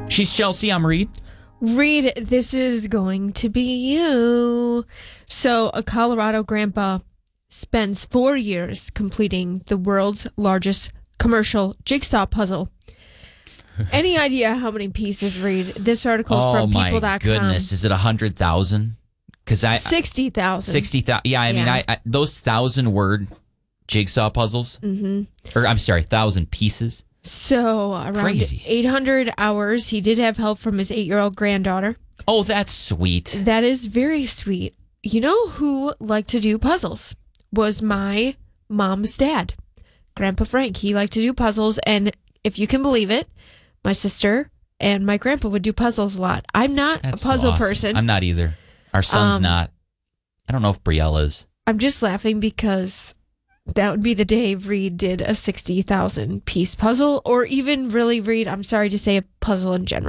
She's Chelsea. I'm Reed. Reed, this is going to be you. So, a Colorado grandpa spends 4 years completing the world's largest commercial jigsaw puzzle. Any idea how many pieces, Reed? This article is from people.com. Oh, my goodness. Is it 100,000? 60,000. 60,000. Yeah, I mean, I those 1,000-word jigsaw puzzles. Mm-hmm. Or, I'm sorry, 1,000 pieces. So, around Crazy. 800 hours. He did have help from his 8-year-old granddaughter. Oh, that's sweet. That is very sweet. You know who liked to do puzzles? Was my mom's dad, Grandpa Frank. He liked to do puzzles, and if you can believe it, my sister and my grandpa would do puzzles a lot. I'm not That's a puzzle so awesome. person. I'm not either. Our son's not. I don't know if Brielle is. I'm just laughing because that would be the day Reed did a 60,000 piece puzzle, or even really, Reed, I'm sorry to say, a puzzle in general.